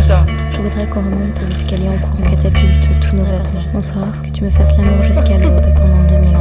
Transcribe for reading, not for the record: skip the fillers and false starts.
ça. Je voudrais qu'on remonte à l'escalier en courant, catapulte tous nos vêtements. Bonsoir, que tu me fasses l'amour jusqu'à l'aube pendant 2000